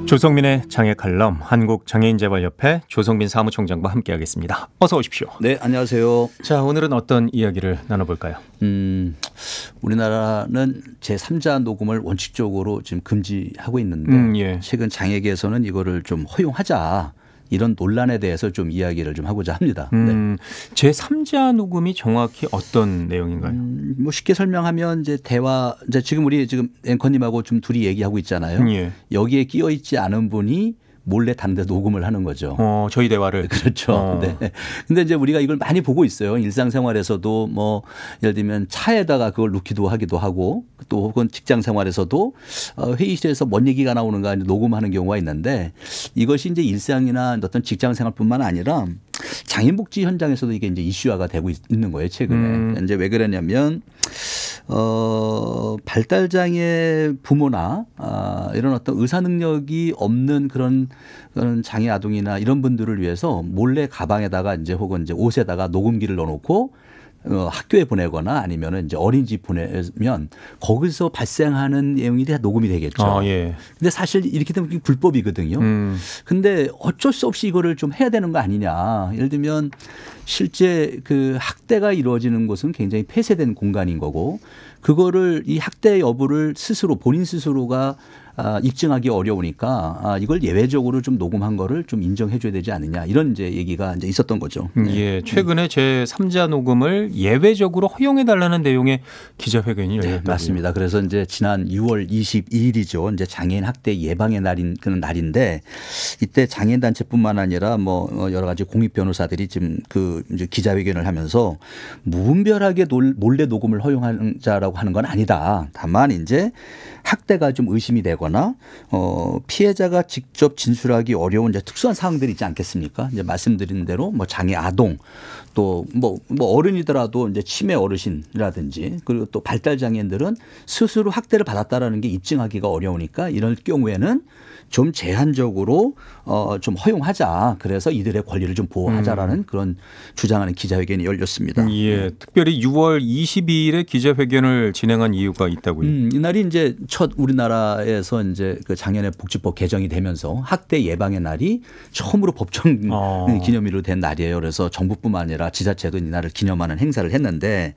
조성민의 장애 칼럼, 한국장애인재발협회 조성민 사무총장과 함께하겠습니다. 어서 오십시오. 네, 안녕하세요. 자, 오늘은 어떤 이야기를 나눠볼까요? 우리나라는 제3자 녹음을 원칙적으로 지금 금지하고 있는데 예. 최근 장애계에서는 이거를 좀 허용하자, 이런 논란에 대해서 좀 이야기를 좀 하고자 합니다. 네. 제3자 녹음이 정확히 어떤 내용인가요? 뭐 쉽게 설명하면 이제 대화, 이제 지금 우리 지금 앵커님하고 좀 둘이 얘기하고 있잖아요. 예. 여기에 끼어 있지 않은 분이 몰래 다른 데 녹음을 하는 거죠. 저희 대화를. 그렇죠. 네. 근데 이제 우리가 이걸 많이 보고 있어요. 일상생활에서도 뭐 예를 들면 차에다가 그걸 넣기도 하기도 하고, 또 혹은 직장 생활에서도 회의실에서 뭔 얘기가 나오는가 녹음하는 경우가 있는데, 이것이 이제 일상이나 어떤 직장 생활뿐만 아니라 장애인 복지 현장에서도 이게 이제 이슈화가 되고 있는 거예요, 최근에. 이제 왜 그러냐면 발달장애 부모나 이런 어떤 의사 능력이 없는 그런 장애 아동이나 이런 분들을 위해서 몰래 가방에다가 이제 혹은 이제 옷에다가 녹음기를 넣어놓고 학교에 보내거나 아니면은 이제 어린이집 보내면 거기서 발생하는 내용이 다 녹음이 되겠죠. 예. 근데 사실 이렇게 되면 불법이거든요. 근데 어쩔 수 없이 이거를 좀 해야 되는 거 아니냐. 예를 들면 실제 그 학대가 이루어지는 곳은 굉장히 폐쇄된 공간인 거고, 그거를 이 학대 여부를 스스로 본인 스스로가 입증하기 어려우니까 이걸 예외적으로 좀 녹음한 거를 좀 인정해 줘야 되지 않느냐, 이런 이제 얘기가 이제 있었던 거죠. 예, 최근에 제3자 녹음을 예외적으로 허용해 달라는 내용의 기자회견이 열렸다고요. 네, 맞습니다. 그래서 이제 지난 6월 22일이죠. 이제 장애인 학대 예방의 날인 그런 날인데, 이때 장애인 단체뿐만 아니라 뭐 여러 가지 공익 변호사들이 지금 그 이제 기자회견을 하면서 무분별하게 몰래 녹음을 허용하자라고 하는 건 아니다. 다만 이제 학대가 좀 의심이 되거나 피해자가 직접 진술하기 어려운 이제 특수한 사항들이 있지 않겠습니까? 이제 말씀드린 대로 뭐 장애 아동, 또 뭐 어른이더라도 이제 치매 어르신이라든지, 그리고 또 발달 장애인들은 스스로 학대를 받았다라는 게 입증하기가 어려우니까 이럴 경우에는 좀 제한적으로 좀 허용하자. 그래서 이들의 권리를 좀 보호하자라는 그런 주장하는 기자회견이 열렸습니다. 예, 특별히 6월 22일에 기자회견을 진행한 이유가 있다고요. 이날이 이제 첫 우리나라에서 이제 그 작년에 복지법 개정이 되면서 학대 예방의 날이 처음으로 법정 기념일로 된 날이에요. 그래서 정부뿐만 아니라 지자체도 이날을 기념하는 행사를 했는데,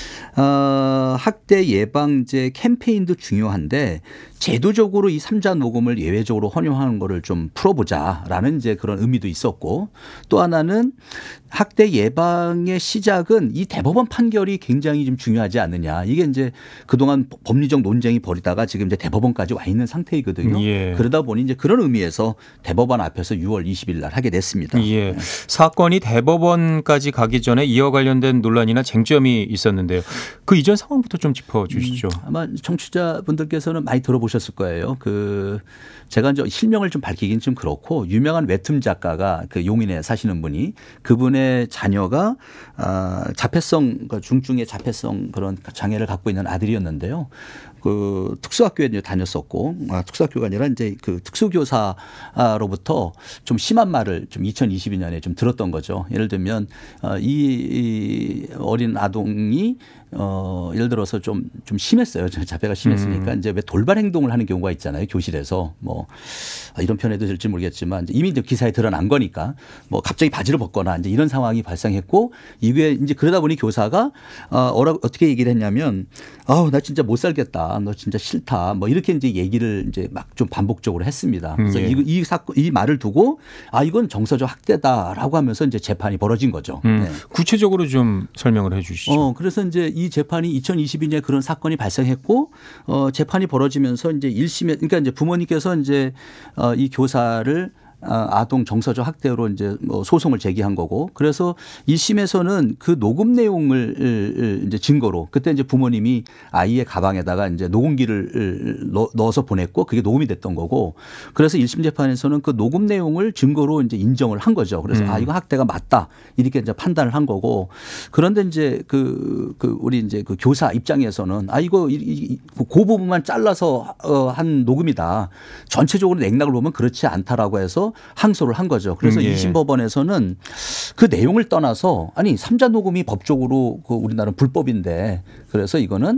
학대 예방제 캠페인도 중요한데 제도적으로 이 3자 녹음을 예외적으로 허용하는 거를 좀 풀어보자라는 이제 그런 의미도 있었고, 또 하나는 학대 예방의 시작은 이 대법원 판결이 굉장히 좀 중요하지 않느냐. 이게 이제 그동안 법리적 논쟁이 벌이다가 지금 이제 대법원까지 와 있는 상태이거든요. 예. 그러다 보니 이제 그런 의미에서 대법원 앞에서 6월 20일 날 하게 됐습니다. 예. 사건이 대법원까지 가기 전에 이와 관련된 논란이나 쟁점이 있었는데요. 그 이전 상황부터 좀 짚어주시죠. 아마 청취자분들께서는 많이 들어보셨을 거예요. 제가 이제 실명을 좀 밝히긴 좀 그렇고, 유명한 웹툰 작가가 그 용인에 사시는 분이, 그분의 자녀가 자폐성, 중증의 자폐성 그런 장애를 갖고 있는 아들이었는데요. 그 특수학교에 이제 다녔었고, 특수학교가 아니라 이제 그 특수교사로부터 좀 심한 말을 좀 2022년에 좀 들었던 거죠. 예를 들면 이 어린 아동이 예를 들어서 좀 심했어요. 자폐가 심했으니까 이제 왜 돌발 행동을 하는 경우가 있잖아요. 교실에서 뭐 이런 표현해도 될지 모르겠지만 이미 이제 기사에 드러난 거니까 뭐 갑자기 바지를 벗거나 이제 이런 상황이 발생했고, 이게 이제 그러다 보니 교사가 어떻게 얘기를 했냐면, 나 진짜 못 살겠다. 너 진짜 싫다. 뭐 이렇게 이제 얘기를 이제 막 좀 반복적으로 했습니다. 그래서 이 사건, 이 말을 두고 이건 정서적 학대다라고 하면서 이제 재판이 벌어진 거죠. 네. 구체적으로 좀 설명을 해 주시죠. 그래서 이제 이 재판이 2022년에 그런 사건이 발생했고, 재판이 벌어지면서 이제 1심에, 그러니까 이제 부모님께서 이제 이 교사를 아동 정서적 학대로 이제 뭐 소송을 제기한 거고, 그래서 1심에서는 그 녹음 내용을 이제 증거로, 그때 이제 부모님이 아이의 가방에다가 이제 녹음기를 넣어서 보냈고 그게 녹음이 됐던 거고, 그래서 1심 재판에서는 그 녹음 내용을 증거로 이제 인정을 한 거죠. 그래서 이거 학대가 맞다 이렇게 이제 판단을 한 거고, 그런데 이제 우리 이제 그 교사 입장에서는 이거 그 부분만 잘라서 한 녹음이다. 전체적으로 맥락을 보면 그렇지 않다라고 해서 해서 항소를 한 거죠. 그래서 예. 2심 법원에서는 그 내용을 떠나서 아니 삼자 녹음이 법적으로 그 우리나라 불법인데 그래서 이거는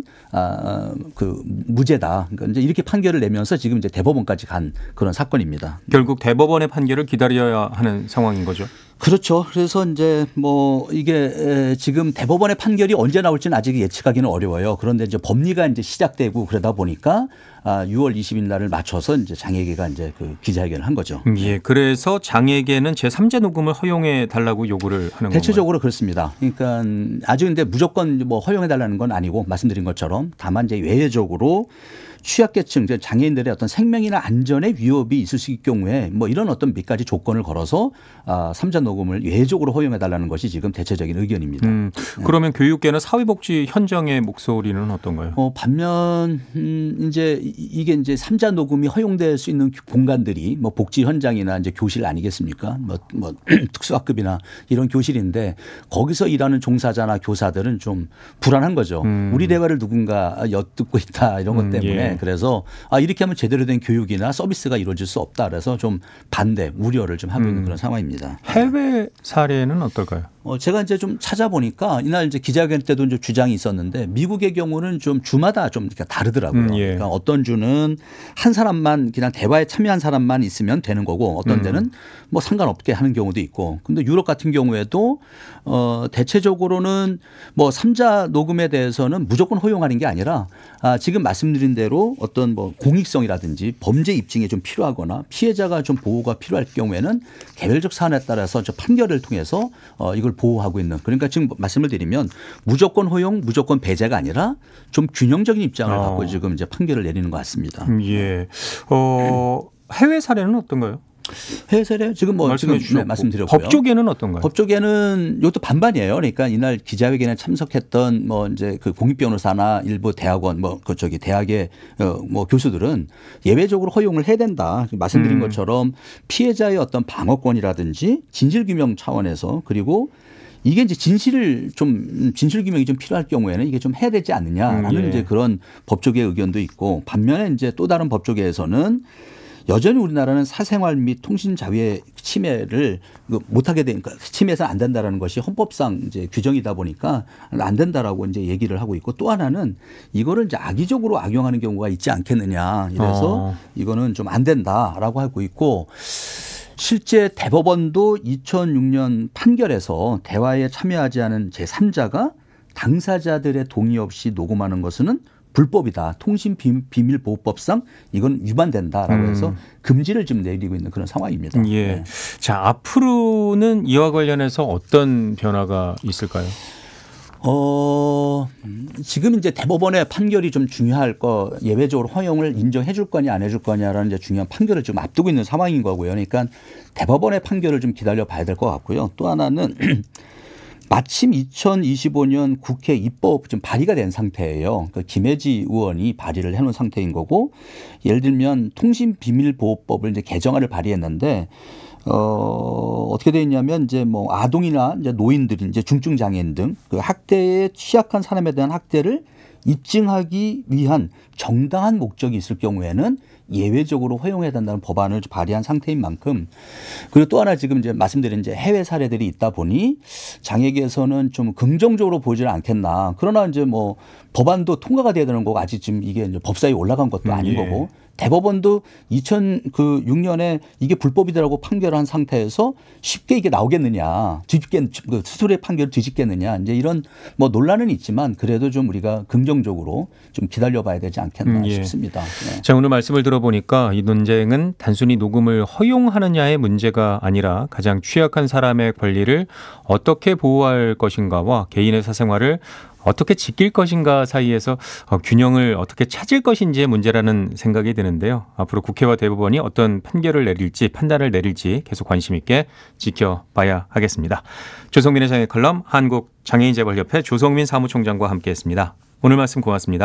그 무죄다. 그러니까 이제 이렇게 판결을 내면서 지금 이제 대법원까지 간 그런 사건입니다. 결국 대법원의 판결을 기다려야 하는 상황인 거죠. 그렇죠. 그래서 이제 뭐 이게 지금 대법원의 판결이 언제 나올지는 아직 예측하기는 어려워요. 그런데 이제 법리가 이제 시작되고 그러다 보니까 6월 20일 날을 맞춰서 이제 장애계가 이제 그 기자회견을 한 거죠. 예. 그래서 장애계는 제3자 녹음을 허용해 달라고 요구를 하는 건가요? 대체적으로 그렇습니다. 그러니까 아주 근데 무조건 뭐 허용해 달라는 건 아니고 말씀드린 것처럼 다만 이제 외외적으로 취약계층, 장애인들의 어떤 생명이나 안전에 위협이 있을 수 있을 경우에 뭐 이런 어떤 몇 가지 조건을 걸어서 3자 녹음을 예외적으로 허용해 달라는 것이 지금 대체적인 의견입니다. 그러면 교육계나 사회복지 현장의 목소리는 어떤가요? 반면 이제 이게 이제 3자 녹음이 허용될 수 있는 공간들이 뭐 복지 현장이나 이제 교실 아니겠습니까? 뭐 특수학급이나 이런 교실인데 거기서 일하는 종사자나 교사들은 좀 불안한 거죠. 우리 대화를 누군가 엿듣고 있다 이런 것 때문에 예. 그래서 이렇게 하면 제대로 된 교육이나 서비스가 이루어질 수 없다. 그래서 좀 반대, 우려를 좀 하고 있는 그런 상황입니다. 해외 사례는 어떨까요? 제가 이제 좀 찾아보니까 이날 이제 기자회견 때도 이제 주장이 있었는데 미국의 경우는 좀 주마다 좀 다르더라고요. 예. 그러니까 어떤 주는 한 사람만 그냥 대화에 참여한 사람만 있으면 되는 거고 어떤 데는 뭐 상관없게 하는 경우도 있고. 근데 유럽 같은 경우에도 대체적으로는 뭐 3자 녹음에 대해서는 무조건 허용하는 게 아니라 지금 말씀드린 대로 어떤 뭐 공익성이라든지 범죄 입증이 좀 필요하거나 피해자가 좀 보호가 필요할 경우에는 개별적 사안에 따라서 저 판결을 통해서 이걸 보호하고 있는 그러니까 지금 말씀을 드리면 무조건 허용, 무조건 배제가 아니라 좀 균형적인 입장을 갖고 지금 이제 판결을 내리는 것 같습니다. 예. 해외 사례는 어떤가요? 해외 사례 지금 뭐 말씀해 지금 주셨고. 말씀드렸고요. 법 쪽에는 어떤가요? 법 쪽에는 이것도 반반이에요. 그러니까 이날 기자회견에 참석했던 뭐 이제 그 공익 변호사나 일부 대학원 뭐 그쪽이 대학의 뭐 교수들은 예외적으로 허용을 해야 된다. 말씀드린 것처럼 피해자의 어떤 방어권이라든지 진실 규명 차원에서 그리고 이게 이제 진실 규명이 좀 필요할 경우에는 이게 좀 해야 되지 않느냐라는 예. 이제 그런 법조계 의견도 있고 반면에 이제 또 다른 법조계에서는 여전히 우리나라는 사생활 및 통신 자유의 침해를 못하게 되니까 침해해서 안 된다라는 것이 헌법상 이제 규정이다 보니까 안 된다라고 이제 얘기를 하고 있고 또 하나는 이거를 이제 악의적으로 악용하는 경우가 있지 않겠느냐 이래서 이거는 좀 안 된다라고 하고 있고 실제 대법원도 2006년 판결에서 대화에 참여하지 않은 제3자가 당사자들의 동의 없이 녹음하는 것은 불법이다. 통신비밀보호법상 이건 위반된다라고 해서 금지를 지금 내리고 있는 그런 상황입니다. 예. 네. 자, 앞으로는 이와 관련해서 어떤 변화가 있을까요? 지금 이제 대법원의 판결이 좀 중요할 거 예외적으로 허용을 인정해 줄 거냐 안 해줄 거냐라는 이제 중요한 판결을 지금 앞두고 있는 상황인 거고요. 그러니까 대법원의 판결을 좀 기다려 봐야 될 것 같고요. 또 하나는 마침 2025년 국회 입법 좀 발의가 된 상태예요. 그러니까 김혜지 의원이 발의를 해놓은 상태인 거고 예를 들면 통신비밀보호법을 이제 개정안을 발의했는데 어떻게 되어 있냐면 이제 뭐 아동이나 이제 노인들이 이제 중증 장애인 등 그 학대에 취약한 사람에 대한 학대를 입증하기 위한 정당한 목적이 있을 경우에는 예외적으로 허용해야 된다는 법안을 발의한 상태인 만큼 그리고 또 하나 지금 이제 말씀드린 이제 해외 사례들이 있다 보니 장애계에서는 좀 긍정적으로 보지는 않겠나. 그러나 이제 뭐 법안도 통과가 돼야 되는 거고 아직 지금 이게 이제 법사위에 올라간 것도 아닌 예. 거고 대법원도 2006년에 이게 불법이다라고 판결한 상태에서 쉽게 이게 나오겠느냐, 스스로의 판결을 뒤집겠느냐, 이제 이런 뭐 논란은 있지만 그래도 좀 우리가 긍정적으로 좀 기다려봐야 되지 않겠나 예. 싶습니다. 네. 자, 오늘 말씀을 들어보니까 이 논쟁은 단순히 녹음을 허용하느냐의 문제가 아니라 가장 취약한 사람의 권리를 어떻게 보호할 것인가와 개인의 사생활을 어떻게 지킬 것인가 사이에서 균형을 어떻게 찾을 것인지의 문제라는 생각이 드는데요. 앞으로 국회와 대법원이 어떤 판결을 내릴지 판단을 내릴지 계속 관심 있게 지켜봐야 하겠습니다. 조성민의 장애 칼럼 한국장애인재벌협회 조성민 사무총장과 함께했습니다. 오늘 말씀 고맙습니다.